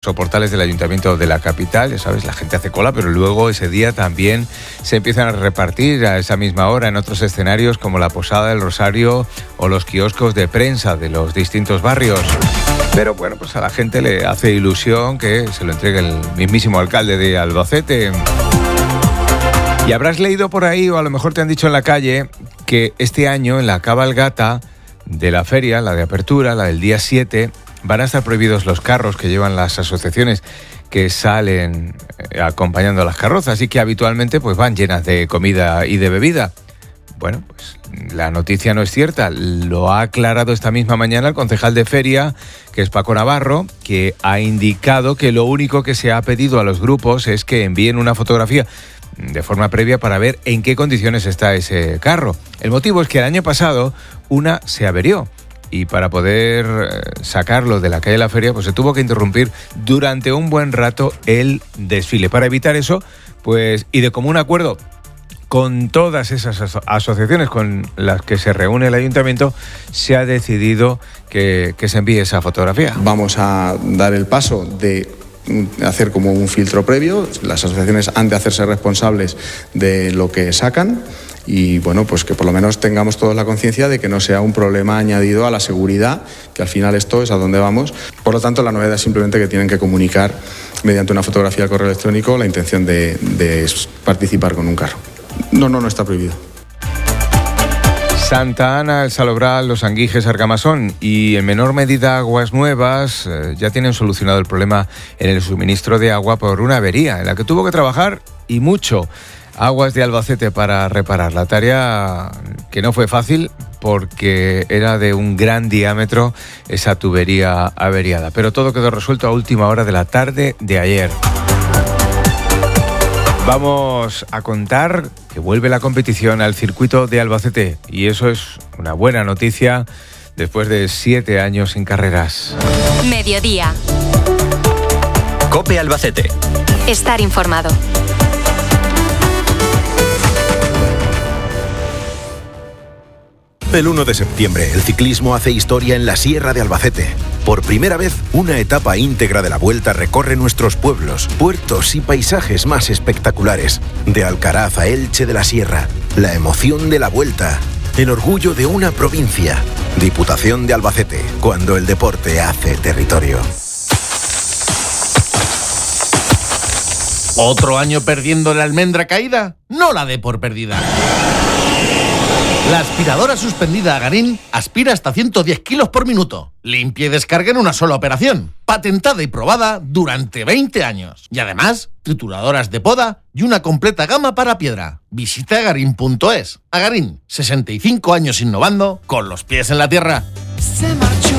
soportales del Ayuntamiento de la capital. Ya sabes, la gente hace cola, pero luego ese día también se empiezan a repartir a esa misma hora en otros escenarios como la Posada del Rosario o los kioscos de prensa de los distintos barrios. Pero bueno, pues a la gente le hace ilusión que se lo entregue el mismísimo alcalde de Albacete. Y habrás leído por ahí, o a lo mejor te han dicho en la calle, que este año en la cabalgata de la feria, la de apertura, la del día 7, van a estar prohibidos los carros que llevan las asociaciones que salen acompañando a las carrozas y que habitualmente pues van llenas de comida y de bebida. Bueno, pues la noticia no es cierta. Lo ha aclarado esta misma mañana el concejal de feria, que es Paco Navarro, que ha indicado que lo único que se ha pedido a los grupos es que envíen una fotografía de forma previa para ver en qué condiciones está ese carro. El motivo es que el año pasado una se averió. Y para poder sacarlo de la calle de la feria, pues se tuvo que interrumpir durante un buen rato el desfile. Para evitar eso, pues, y de común acuerdo con todas esas asociaciones con las que se reúne el ayuntamiento, se ha decidido que se envíe esa fotografía. Vamos a dar el paso de hacer como un filtro previo. Las asociaciones han de hacerse responsables de lo que sacan. Y bueno, pues que por lo menos tengamos todos la conciencia de que no sea un problema añadido a la seguridad, que al final esto es a donde vamos. Por lo tanto, la novedad es simplemente que tienen que comunicar mediante una fotografía al correo electrónico la intención de participar con un carro. No está prohibido. Santa Ana, El Salobral, Los Anguijes, Argamasón y en menor medida Aguas Nuevas ya tienen solucionado el problema en el suministro de agua por una avería en la que tuvo que trabajar y mucho Aguas de Albacete para reparar. La tarea que no fue fácil porque era de un gran diámetro esa tubería averiada, pero todo quedó resuelto a última hora de la tarde de ayer. Vamos a contar que vuelve la competición al circuito de Albacete y eso es una buena noticia después de 7 años sin carreras. Mediodía. COPE Albacete. Estar informado. El 1 de septiembre, el ciclismo hace historia en la Sierra de Albacete. Por primera vez, una etapa íntegra de la Vuelta recorre nuestros pueblos, puertos y paisajes más espectaculares. De Alcaraz a Elche de la Sierra, la emoción de la Vuelta, el orgullo de una provincia. Diputación de Albacete, cuando el deporte hace territorio. ¿Otro año perdiendo la almendra caída? No la dé por perdida. La aspiradora suspendida Agarín aspira hasta 110 kilos por minuto. Limpia y descarga en una sola operación. Patentada y probada durante 20 años. Y además, trituradoras de poda y una completa gama para piedra. Visita agarín.es. Agarín, 65 años innovando con los pies en la tierra. Se marchó,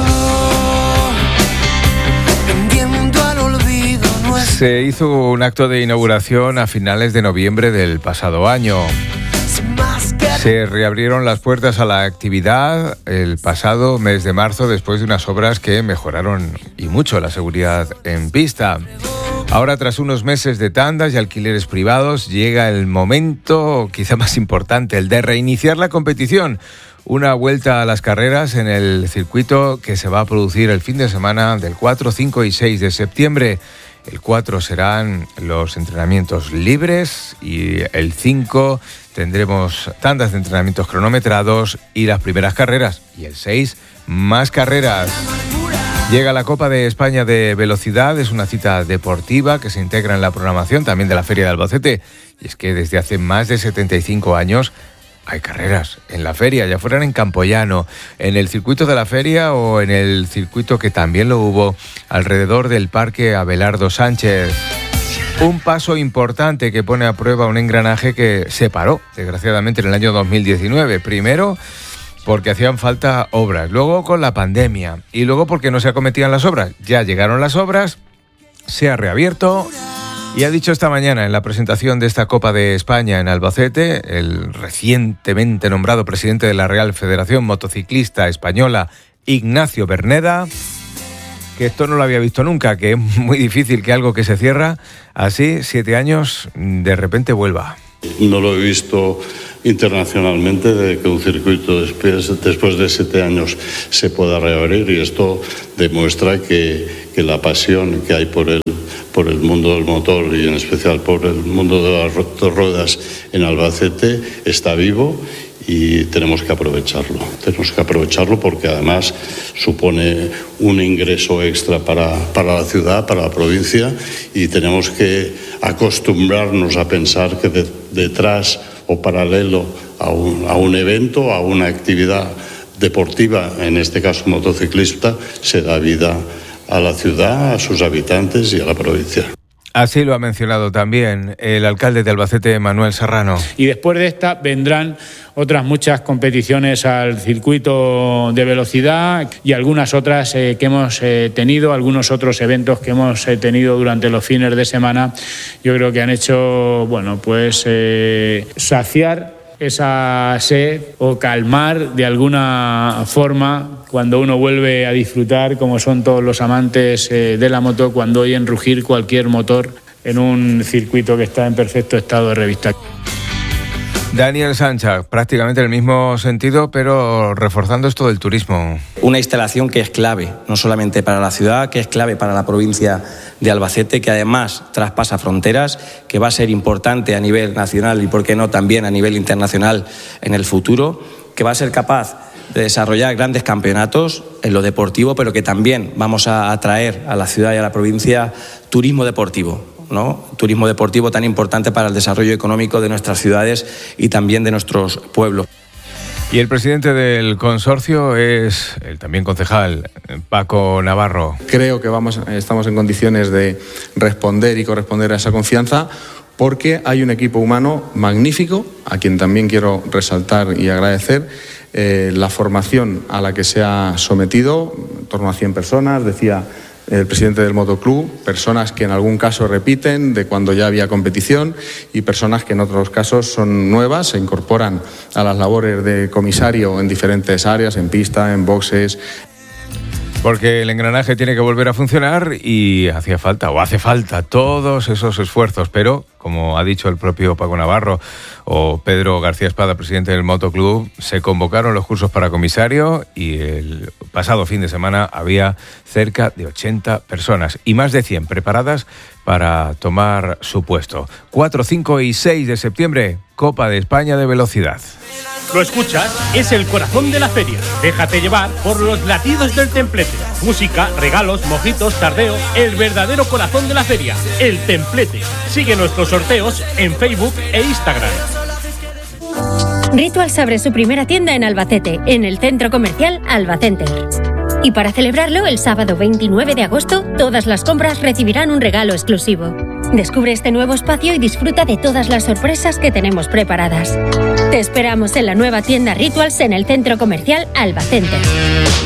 vendiendo al olvido nuestro. Se hizo un acto de inauguración a finales de noviembre del pasado año. Se reabrieron las puertas a la actividad el pasado mes de marzo después de unas obras que mejoraron y mucho la seguridad en pista. Ahora, tras unos meses de tandas y alquileres privados, llega el momento quizá más importante, el de reiniciar la competición. Una vuelta a las carreras en el circuito que se va a producir el fin de semana del 4, 5 y 6 de septiembre. El 4 serán los entrenamientos libres y el 5 tendremos tandas de entrenamientos cronometrados y las primeras carreras. Y el 6, más carreras. Llega la Copa de España de Velocidad, es una cita deportiva que se integra en la programación también de la Feria de Albacete. Y es que desde hace más de 75 años hay carreras en la feria, ya fueran en Campoyano, en el circuito de la feria o en el circuito que también lo hubo alrededor del Parque Abelardo Sánchez. Un paso importante que pone a prueba un engranaje que se paró, desgraciadamente, en el año 2019. Primero, porque hacían falta obras, luego con la pandemia y luego porque no se acometían las obras. Ya llegaron las obras, se ha reabierto. Y ha dicho esta mañana en la presentación de esta Copa de España en Albacete, el recientemente nombrado presidente de la Real Federación Motociclista Española, Ignacio Berneda, que esto no lo había visto nunca, que es muy difícil que algo que se cierra así, 7 años, de repente vuelva. No lo he visto internacionalmente de que un circuito después de 7 años se pueda reabrir, y esto demuestra que la pasión que hay por el mundo del motor y en especial por el mundo de las ruedas en Albacete está vivo, y tenemos que aprovecharlo. Tenemos que aprovecharlo porque además supone un ingreso extra para la ciudad, para la provincia, y tenemos que acostumbrarnos a pensar que detrás o paralelo a un evento, a una actividad deportiva, en este caso motociclista, se da vida a la ciudad, a sus habitantes y a la provincia. Así lo ha mencionado también el alcalde de Albacete, Manuel Serrano. Y después de esta vendrán otras muchas competiciones al circuito de velocidad y algunas otras que hemos tenido, algunos otros eventos que hemos tenido durante los fines de semana. Yo creo que han hecho, saciar esa sed o calmar de alguna forma cuando uno vuelve a disfrutar, como son todos los amantes de la moto, cuando oyen rugir cualquier motor en un circuito que está en perfecto estado de revista. Daniel Sancha, prácticamente en el mismo sentido, pero reforzando esto del turismo. Una instalación que es clave, no solamente para la ciudad, que es clave para la provincia de Albacete, que además traspasa fronteras, que va a ser importante a nivel nacional y, por qué no, también a nivel internacional en el futuro, que va a ser capaz de desarrollar grandes campeonatos en lo deportivo, pero que también vamos a atraer a la ciudad y a la provincia turismo deportivo, ¿no? Turismo deportivo tan importante para el desarrollo económico de nuestras ciudades y también de nuestros pueblos. Y el presidente del consorcio es el también concejal, Paco Navarro. Creo que estamos en condiciones de responder y corresponder a esa confianza, porque hay un equipo humano magnífico, a quien también quiero resaltar y agradecer la formación a la que se ha sometido, en torno a 100 personas, decía el presidente del motoclub, personas que en algún caso repiten de cuando ya había competición y personas que en otros casos son nuevas, se incorporan a las labores de comisario en diferentes áreas, en pista, en boxes. Porque el engranaje tiene que volver a funcionar y hace falta todos esos esfuerzos, pero como ha dicho el propio Paco Navarro o Pedro García Espada, presidente del motoclub, se convocaron los cursos para comisario y el pasado fin de semana había cerca de 80 personas y más de 100 preparadas para tomar su puesto. 4, 5 y 6 de septiembre, Copa de España de Velocidad. Lo escuchas, es el corazón de la feria. Déjate llevar por los latidos del Templete. Música, regalos, mojitos, tardeo. El verdadero corazón de la feria, el Templete. Sigue nuestros sorteos en Facebook e Instagram. Rituals abre su primera tienda en Albacete, en el centro comercial Albacenter. Y para celebrarlo, el sábado 29 de agosto, todas las compras recibirán un regalo exclusivo. Descubre este nuevo espacio y disfruta de todas las sorpresas que tenemos preparadas. Te esperamos en la nueva tienda Rituals en el centro comercial Albacenter.